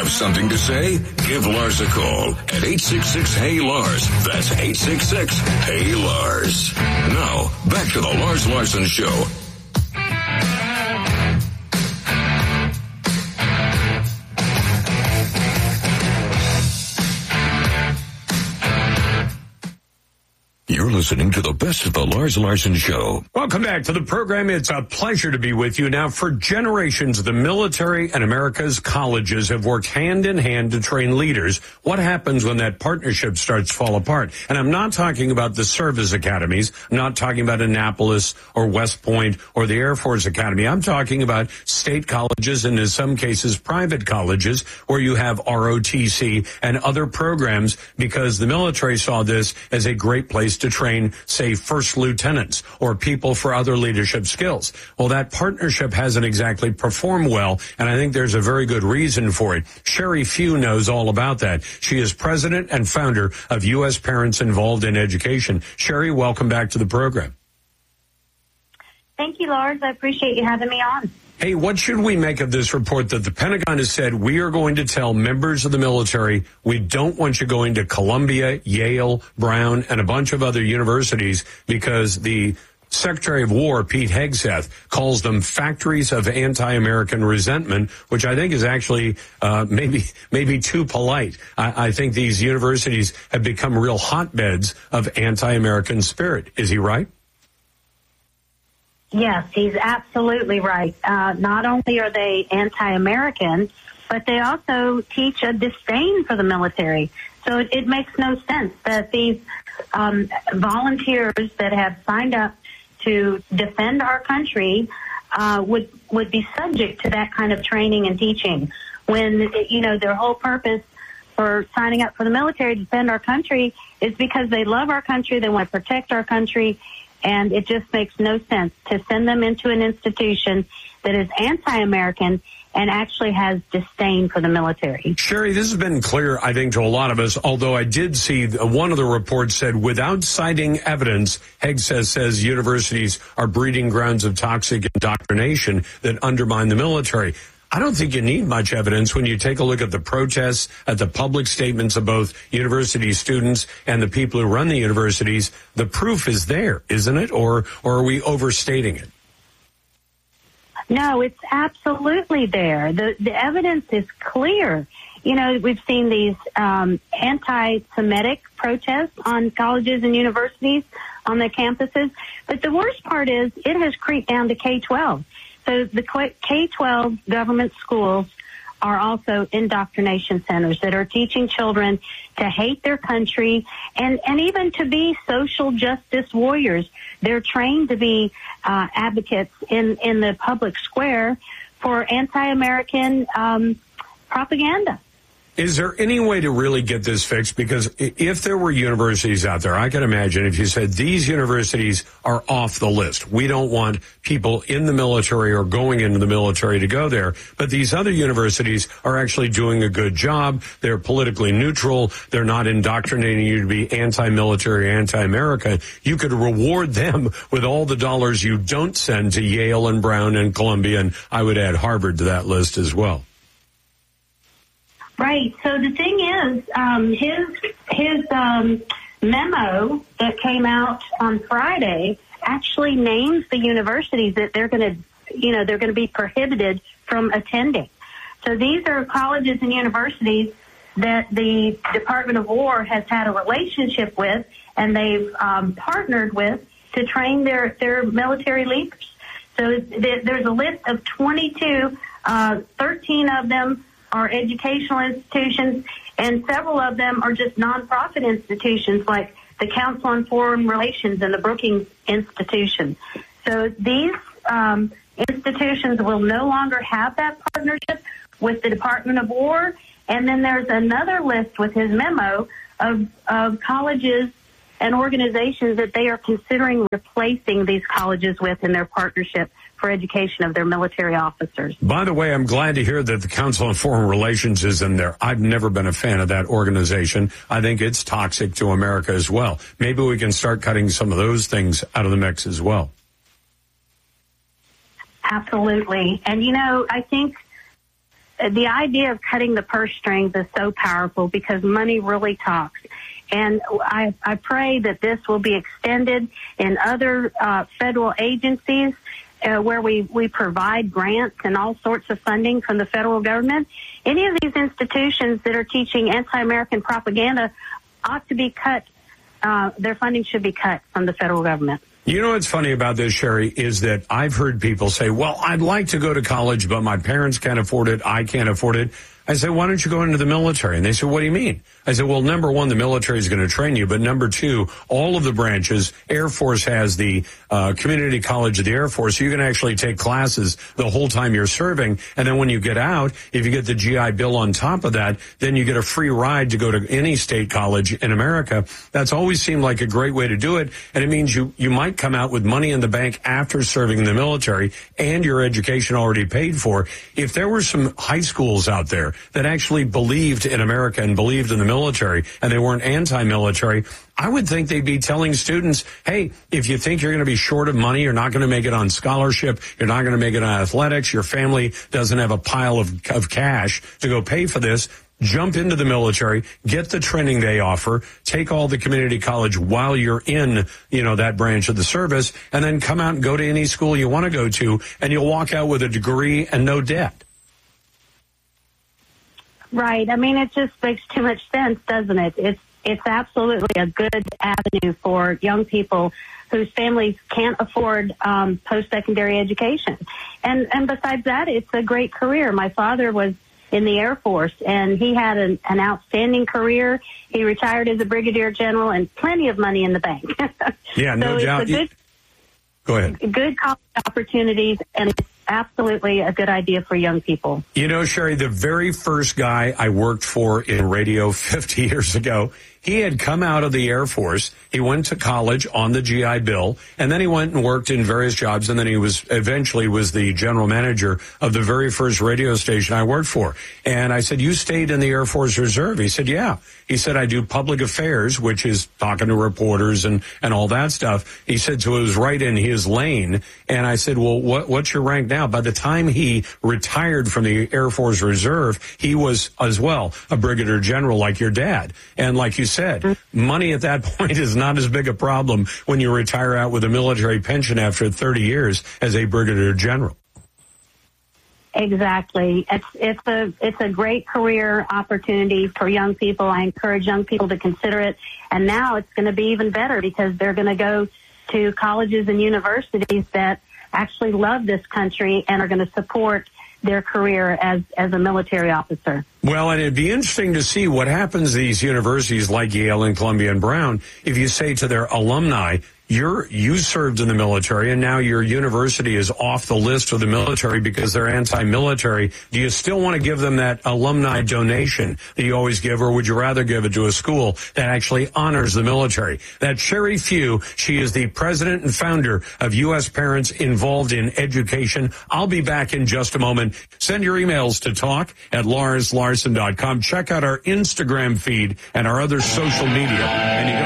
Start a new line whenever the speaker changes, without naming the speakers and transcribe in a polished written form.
Have something to say? Give Lars a call at 866-HEY-LARS. That's 866-HEY-LARS. Now, back to the Lars Larson Show. You're listening to the best of the Lars Larson Show.
Welcome back to the program. It's a pleasure to be with you. Now, for generations, the military and America's colleges have worked hand in hand to train leaders. What happens when that partnership starts to fall apart? And I'm not talking about the service academies. I'm not talking about Annapolis or West Point or the Air Force Academy. I'm talking about state colleges and, in some cases, private colleges where you have ROTC and other programs, because the military saw this as a great place to train, say, first lieutenants or people for other leadership skills. Well, that partnership hasn't exactly performed well, and I think there's a very good reason for it. Sherry Few knows all about that. She is president and founder of U.S. Parents Involved in Education. Sherry, welcome back to the program.
Thank you, Lars. I appreciate you having me on.
Hey, what should we make of this report that the Pentagon has said, we are going to tell members of the military, we don't want you going to Columbia, Yale, Brown, and a bunch of other universities, because the Secretary of War, Pete Hegseth, calls them factories of anti-American resentment, which I think is actually maybe too polite. I think these universities have become real hotbeds of anti-American spirit. Is he right?
Yes, he's absolutely right. Not only are they anti-American, but they also teach a disdain for the military. So it makes no sense that these volunteers that have signed up to defend our country would be subject to that kind of training and teaching, when, you know, their whole purpose for signing up for the military to defend our country is because they love our country, they want to protect our country. And it just makes no sense to send them into an institution that is anti-American and actually has disdain for the military.
Sherry, this has been clear, I think, to a lot of us, although I did see one of the reports said, without citing evidence, Hegseth says universities are breeding grounds of toxic indoctrination that undermine the military. I don't think you need much evidence when you take a look at the protests, at the public statements of both university students and the people who run the universities. The proof is there, isn't it? Or are we overstating it?
No, it's absolutely there. The evidence is clear. You know, we've seen these anti-Semitic protests on colleges and universities, on their campuses. But the worst part is it has creeped down to K-12. So the K-12 government schools are also indoctrination centers that are teaching children to hate their country and even to be social justice warriors. They're trained to be advocates in the public square for anti-American propaganda.
Is there any way to really get this fixed? Because if there were universities out there, I can imagine if you said these universities are off the list. We don't want people in the military or going into the military to go there. But these other universities are actually doing a good job. They're politically neutral. They're not indoctrinating you to be anti-military, anti-America. You could reward them with all the dollars you don't send to Yale and Brown and Columbia. And I would add Harvard to that list as well.
Right. So the thing is, his memo that came out on Friday actually names the universities that they're going to be prohibited from attending. So these are colleges and universities that the Department of War has had a relationship with, and they've partnered with to train their military leaders. So there's a list of 22, 13 of them are educational institutions, and several of them are just nonprofit institutions like the Council on Foreign Relations and the Brookings Institution. So these institutions will no longer have that partnership with the Department of War. And then there's another list with his memo of colleges and organizations that they are considering replacing these colleges with in their partnership for education of their military officers.
By the way, I'm glad to hear that the Council on Foreign Relations is in there. I've never been a fan of that organization. I think it's toxic to America as well. Maybe we can start cutting some of those things out of the mix as well.
Absolutely. And, you know, I think the idea of cutting the purse strings is so powerful because money really talks. And I pray that this will be extended in other federal agencies where we provide grants and all sorts of funding from the federal government. Any of these institutions that are teaching anti-American propaganda ought to be cut. Their funding should be cut from the federal government.
You know what's funny about this, Sherry, is that I've heard people say, well, I'd like to go to college, but my parents can't afford it. I can't afford it. I said, why don't you go into the military? And they said, what do you mean? I said, well, number one, the military is going to train you. But number two, all of the branches, Air Force has the community college of the Air Force. So you can actually take classes the whole time you're serving. And then when you get out, if you get the GI Bill on top of that, then you get a free ride to go to any state college in America. That's always seemed like a great way to do it. And it means you might come out with money in the bank after serving in the military and your education already paid for. If there were some high schools out there that actually believed in America and believed in the military and they weren't anti-military, I would think they'd be telling students, hey, if you think you're going to be short of money, you're not going to make it on scholarship, you're not going to make it on athletics, your family doesn't have a pile of cash to go pay for this, jump into the military, get the training they offer, take all the community college while you're in, that branch of the service, and then come out and go to any school you want to go to, and you'll walk out with a degree and no debt.
Right. I mean, it just makes too much sense, doesn't it? It's absolutely a good avenue for young people whose families can't afford post-secondary education. And besides that, it's a great career. My father was in the Air Force, and he had an outstanding career. He retired as a brigadier general and plenty of money in the bank.
Yeah, no doubt. Go ahead.
Good college opportunities, and it's absolutely a good idea for young people.
Sherry, the very first guy I worked for in radio 50 years ago, he had come out of the Air Force. He went to college on the GI Bill, and then he went and worked in various jobs, and then he eventually was the general manager of the very first radio station I worked for. And I said, you stayed in the Air Force Reserve? He said, yeah. He said, I do public affairs, which is talking to reporters and all that stuff. He said, so it was right in his lane. And I said, well, what's your rank now? By the time he retired from the Air Force Reserve, he was as well a brigadier general like your dad. And like you said, money at that point is not as big a problem when you retire out with a military pension after 30 years as a brigadier general.
Exactly. It's a great career opportunity for young people. I encourage young people to consider it. And now it's going to be even better because they're going to go to colleges and universities that actually love this country and are going to support their career as a military officer.
Well, and it'd be interesting to see what happens to these universities like Yale and Columbia and Brown if you say to their alumni, you served in the military and now your university is off the list of the military because they're anti-military. Do you still want to give them that alumni donation that you always give, or would you rather give it to a school that actually honors the military? That's Sherry Few. She is the president and founder of U.S. Parents Involved in Education. I'll be back in just a moment. Send your emails to talk@LarsLarson.com. Check out our Instagram feed and our other social media. And you can